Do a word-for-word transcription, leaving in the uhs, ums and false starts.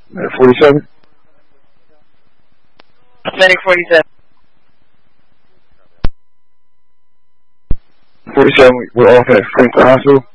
forty-seven. Medic forty-seven. forty-seven, we're off at Franklin Hospital.